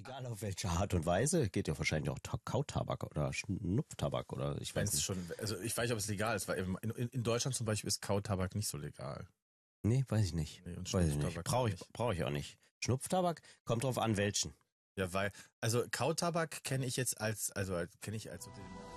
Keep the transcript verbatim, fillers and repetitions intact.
Egal auf welche Art und Weise, geht ja wahrscheinlich auch Ta- Kautabak oder Schnupftabak oder ich weiß Wenn's nicht. schon, also ich weiß nicht, ob es legal ist, weil in, in, in Deutschland zum Beispiel ist Kautabak nicht so legal. Nee, weiß ich nicht. Nee, und Weiß ich nicht. Schnupftabak Brauche ich, nicht. brauche ich auch nicht. Schnupftabak kommt drauf an, welchen. Ja, weil, also Kautabak kenne ich jetzt als, also als, kenne ich als so den